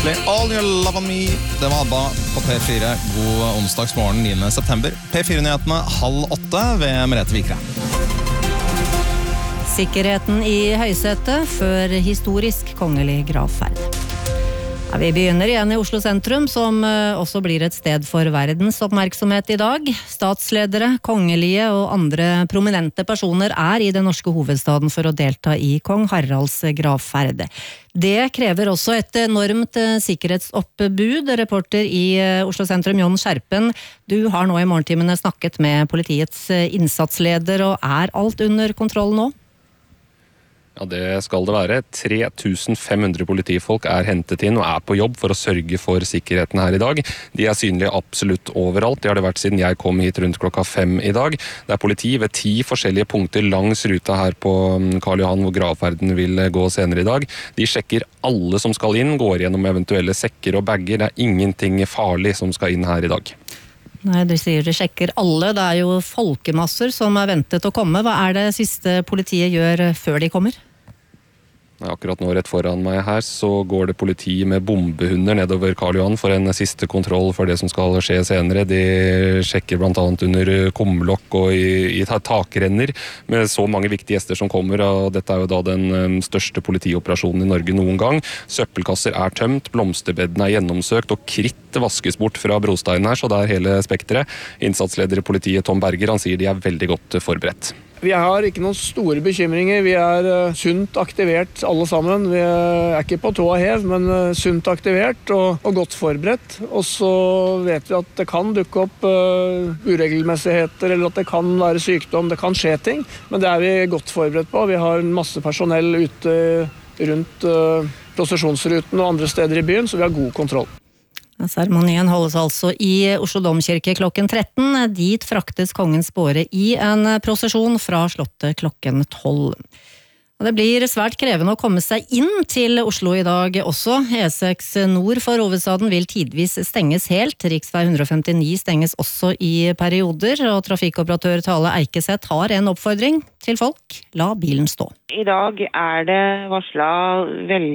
Presley, All Your Love on Me. Det var ABBA på P4. God onsdagsmorgen 9. september. P4-nyhetene 7:30 ved Merete Vikre. Sikkerheten i høysetet før historisk kongelig gravferd. Ja, vi begynner igjen i Oslo sentrum, som også blir et sted for verdens oppmerksomhet i dag. Statsledere, kongelige og andre prominente personer er i den norske hovedstaden for å delta i kong Haralds gravferd. Det krever også et enormt sikkerhetsoppbud. Reporter i Oslo sentrum, Jon Skjerpen, du har nå i morgentimene snakket med politiets innsatsleder, og er alt under kontroll nå? Ja, det skal det være. 3500 politifolk er hentet inn og er på jobb for å sørge for sikkerheten her i dag. De er synlige absolutt overalt. Det har det vært siden jeg kom hit rundt 5:00 i dag. Det er politi ved 10 forskjellige punkter langs ruta her på Karl Johan, hvor gravferden vil gå senere i dag. De sjekker alle som skal inn, går gjennom eventuelle sekker og bagger. Det er ingenting farlig som skal inn her i dag. Nei, du sier de sjekker alle. Det er jo folkemasser som er ventet å komme. Hva er det siste politiet gjør før de kommer? Akkurat nå rett foran meg her så går det politi med bombehunder nedover Karl Johan for en siste kontroll for det som skal skje senere. De sjekker blant annet under kumlokk og i takrenner med så mange viktige gjester som kommer. Og dette er jo da den største politioperasjonen i Norge noen gang. Søppelkasser er tømt, blomsterbedene er gjennomsøkt og kritt vaskes bort fra brosteinen her, så det er hele spekteret. Innsatsleder i politiet Tom Berger, han sier de er veldig godt forberedt. Vi har ikke noen store bekymringer. Vi er sunt aktivert alle sammen. Vi er ikke på tå og hev, men sunt aktivert og godt forberedt. Og så vet vi at det kan dukke opp uregelmessigheter, eller at det kan være sykdom, det kan skje ting. Men det er vi godt forberedt på. Vi har masse personell ute rundt prosesjonsruten og andre steder i byen, så vi har god kontroll. Seremonien holdes altså i Oslo Domkirke klokken 13. Dit fraktes kongens båre i en prosesjon fra slottet klokken 12. Og det blir svært krevende å komme seg inn til Oslo i dag også. E6 nord for hovedstaden vil tidvis stenges helt. Riksvei 159 stenges også i perioder, og trafikkoperatør Tale Eikeseth har en oppfordring til folk: la bilen stå. I dag er det varslet veldig